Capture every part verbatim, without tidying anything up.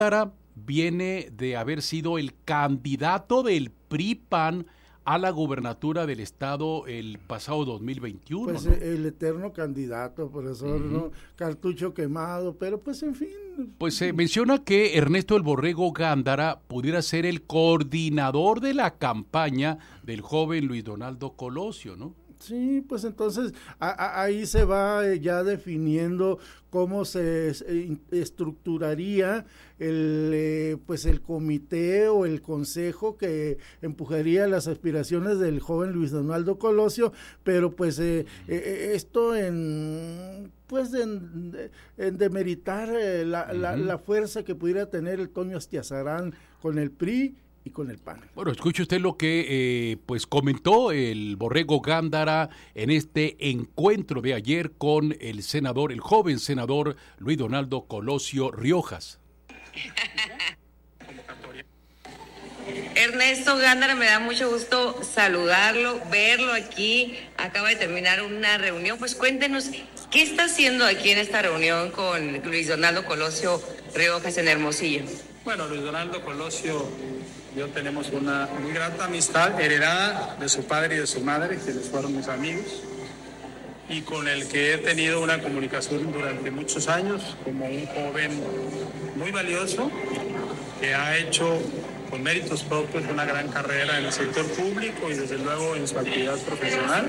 viene de haber sido el candidato del P R I-P A N a la gubernatura del estado el pasado dos mil veintiuno. Pues ¿no? el eterno candidato, profesor, uh-huh. ¿no? Cartucho quemado, pero pues en fin. Pues se eh, menciona que Ernesto el Borrego Gándara pudiera ser el coordinador de la campaña del joven Luis Donaldo Colosio, ¿no? Sí, pues entonces a, a, ahí se va ya definiendo cómo se eh, estructuraría el eh, pues el comité o el consejo que empujaría las aspiraciones del joven Luis Donaldo Colosio, pero pues eh, eh, esto en pues en, en demeritar eh, la, uh-huh. la, la fuerza que pudiera tener el Toño Astiazarán con el P R I y con el P A N. Bueno, escuche usted lo que eh, pues comentó el Borrego Gándara en este encuentro de ayer con el senador, el joven senador Luis Donaldo Colosio Riojas. Ernesto Gándara, me da mucho gusto saludarlo, verlo aquí. Acaba de terminar una reunión. Pues cuéntenos, ¿qué está haciendo aquí en esta reunión con Luis Donaldo Colosio Riojas en Hermosillo? Bueno, Luis Donaldo Colosio y yo tenemos una muy grata amistad heredada de su padre y de su madre, quienes fueron mis amigos, y con el que he tenido una comunicación durante muchos años como un joven muy valioso que ha hecho con méritos propios una gran carrera en el sector público y desde luego en su actividad profesional.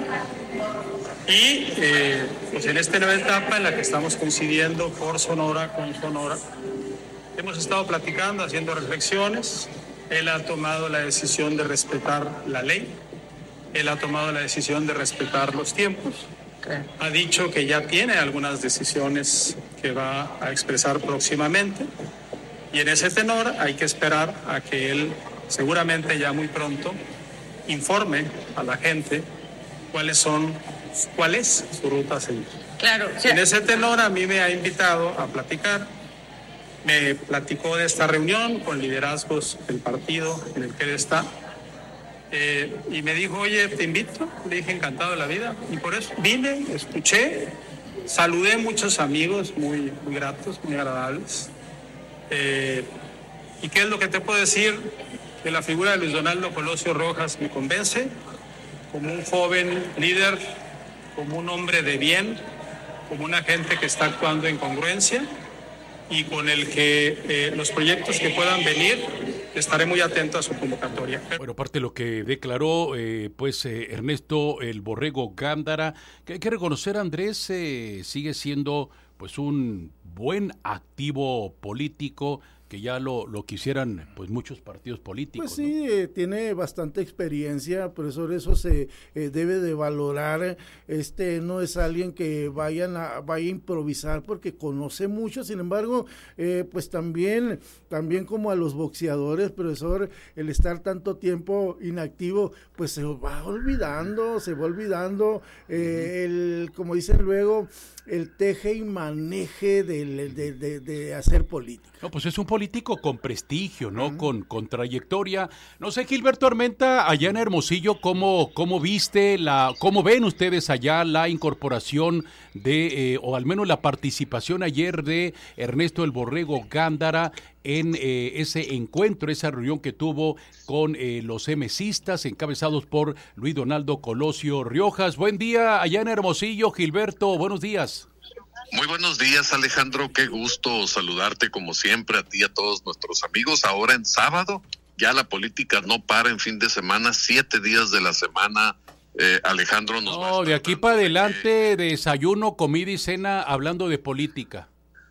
Y eh, pues en esta nueva etapa en la que estamos coincidiendo por Sonora con Sonora, hemos estado platicando, haciendo reflexiones. Él ha tomado la decisión de respetar la ley, él ha tomado la decisión de respetar los tiempos, okay. Ha dicho que ya tiene algunas decisiones que va a expresar próximamente, y en ese tenor hay que esperar a que él, seguramente ya muy pronto, informe a la gente cuáles son, cuál es su ruta a seguir. Claro, sí. En ese tenor a mí me ha invitado a platicar. Me platicó de esta reunión con liderazgos del partido en el que él está, eh, y me dijo, oye, te invito. Le dije, encantado de la vida, y por eso vine, escuché, saludé muchos amigos muy, muy gratos, muy agradables, eh, y qué es lo que te puedo decir, que la figura de Luis Donaldo Colosio Riojas me convence como un joven líder, como un hombre de bien, como una gente que está actuando en congruencia, y con el que eh, los proyectos que puedan venir, estaré muy atento a su convocatoria. Bueno, parte de lo que declaró eh, pues eh, Ernesto el Borrego Gándara, que hay que reconocer, Andrés, eh, sigue siendo pues un buen activo político, que ya lo, lo quisieran pues muchos partidos políticos. Pues sí, ¿no? eh, tiene bastante experiencia, por eso eso se eh, debe de valorar. Este no es alguien que vayan a, vaya a improvisar porque conoce mucho, sin embargo, eh, pues también, también como a los boxeadores, profesor, el estar tanto tiempo inactivo, pues se va olvidando, se va olvidando, eh, el, como dicen luego, el teje y maneje de, de, de, de hacer política. No, pues es un político con prestigio, ¿no? Uh-huh. Con, con trayectoria. No sé, Gilberto Armenta, allá en Hermosillo, ¿cómo, cómo viste, la, cómo ven ustedes allá la incorporación de, eh, o al menos la participación ayer de Ernesto el Borrego Gándara en eh, ese encuentro, esa reunión que tuvo con eh, los emesistas encabezados por Luis Donaldo Colosio Riojas? Buen día allá en Hermosillo, Gilberto, buenos días. Muy buenos días, Alejandro, qué gusto saludarte como siempre, a ti y a todos nuestros amigos. Ahora en sábado, ya la política no para en fin de semana, siete días de la semana, eh, Alejandro nos va a No, de aquí para adelante, de... desayuno, comida y cena, hablando de política.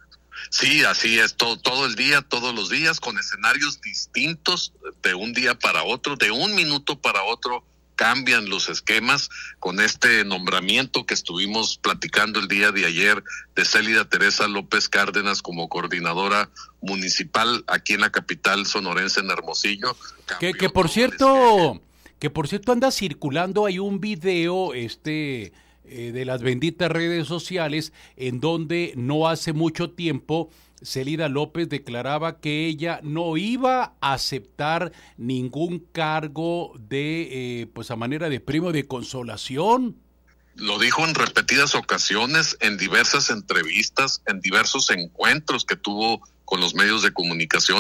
Sí, así es, todo, todo el día, todos los días, con escenarios distintos de un día para otro, de un minuto para otro, cambian los esquemas con este nombramiento que estuvimos platicando el día de ayer de Célida Teresa López Cárdenas como coordinadora municipal aquí en la capital sonorense, en Hermosillo. Que, que por cierto, que por cierto anda circulando ahí un video este eh, de las benditas redes sociales en donde no hace mucho tiempo Célida López declaraba que ella no iba a aceptar ningún cargo de, eh, pues a manera de premio de consolación. Lo dijo en repetidas ocasiones, en diversas entrevistas, en diversos encuentros que tuvo con los medios de comunicación